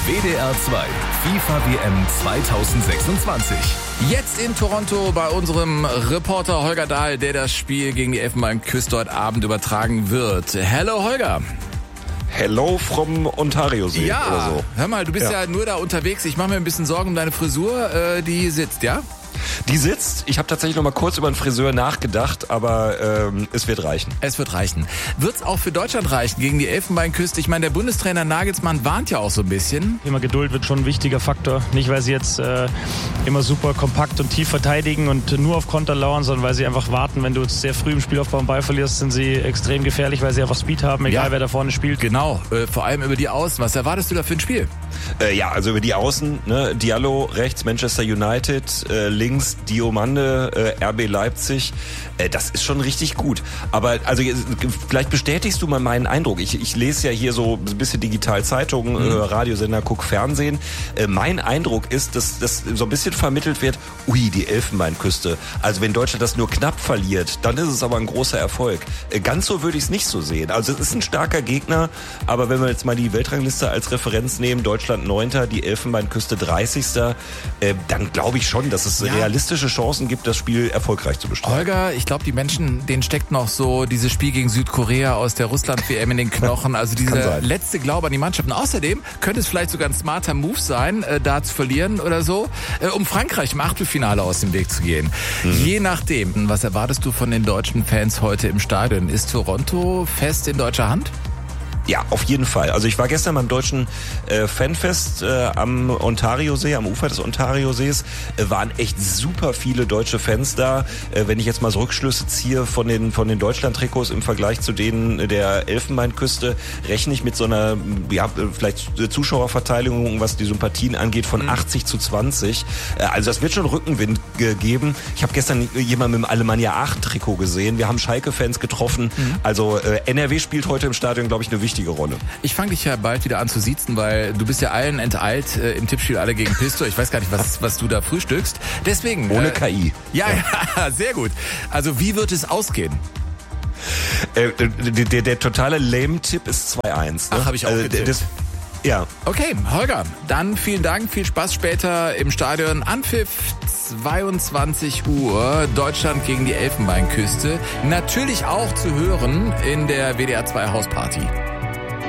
WDR 2 FIFA WM 2026. Jetzt in Toronto bei unserem Reporter Holger Dahl, der das Spiel gegen die Elfenbeinküste heute Abend übertragen wird. Hello Holger. Hello from Ontario-See ja, oder so. Hör mal, du bist ja nur da unterwegs. Ich mache mir ein bisschen Sorgen um deine Frisur. Die sitzt, ja? Die sitzt. Ich habe tatsächlich noch mal kurz über einen Friseur nachgedacht, aber es wird reichen. Es wird reichen. Wird's auch für Deutschland reichen gegen die Elfenbeinküste? Ich meine, der Bundestrainer Nagelsmann warnt ja auch so ein bisschen. Immer Geduld wird schon ein wichtiger Faktor. Nicht, weil sie jetzt immer super kompakt und tief verteidigen und nur auf Konter lauern, sondern weil sie einfach warten. Wenn du sehr früh im Spielaufbau einen Ball verlierst, sind sie extrem gefährlich, weil sie einfach Speed haben, egal wer da vorne spielt. Genau, vor allem über die Außen. Was erwartest du da für ein Spiel? Also über die Außen, ne? Diallo rechts, Manchester United, links Diomande, RB Leipzig. Das ist schon richtig gut. Aber also vielleicht bestätigst du mal meinen Eindruck. Ich lese ja hier so ein bisschen digital Zeitungen, Radiosender, guck Fernsehen. Mein Eindruck ist, dass das so ein bisschen vermittelt wird, die Elfenbeinküste. Also wenn Deutschland das nur knapp verliert, dann ist es aber ein großer Erfolg. Ganz so würde ich es nicht so sehen. Also es ist ein starker Gegner, aber wenn wir jetzt mal die Weltrangliste als Referenz nehmen, Deutschland 9., die Elfenbeinküste 30., dann glaube ich schon, dass es realistische Chancen gibt, das Spiel erfolgreich zu bestreiten. Holger, ich glaube, die Menschen, denen steckt noch so dieses Spiel gegen Südkorea aus der Russland-WM in den Knochen. Also dieser letzte Glaube an die Mannschaft. Und außerdem könnte es vielleicht sogar ein smarter Move sein, da zu verlieren oder so, um Frankreich im Achtelfinale aus dem Weg zu gehen. Je nachdem. Was erwartest du von den deutschen Fans heute im Stadion? Ist Toronto fest in deutscher Hand? Ja, auf jeden Fall. Also ich war gestern beim deutschen Fanfest am Ontario-See, am Ufer des Ontario-Sees. Waren echt super viele deutsche Fans da. Wenn ich jetzt mal so Rückschlüsse ziehe von den Deutschland-Trikots im Vergleich zu denen der Elfenbeinküste, rechne ich mit so einer, vielleicht Zuschauerverteilung, was die Sympathien angeht, von 80-20. Also das wird schon Rückenwind geben. Ich habe gestern jemanden mit dem Alemannia Aachen-Trikot gesehen. Wir haben Schalke-Fans getroffen. Also NRW spielt heute im Stadion, glaube ich, eine wichtige Rolle. Ich fange dich ja bald wieder an zu siezen, weil du bist ja allen enteilt im Tippspiel alle gegen Pisto. Ich weiß gar nicht, was du da frühstückst. Deswegen. Ohne KI. Ja, sehr gut. Also wie wird es ausgehen? Der totale Lame-Tipp ist 2-1. Ne? Ach, habe ich auch getippt. Ja. Okay, Holger, dann vielen Dank, viel Spaß später im Stadion. Anpfiff 22 Uhr, Deutschland gegen die Elfenbeinküste. Natürlich auch zu hören in der WDR 2 Hausparty.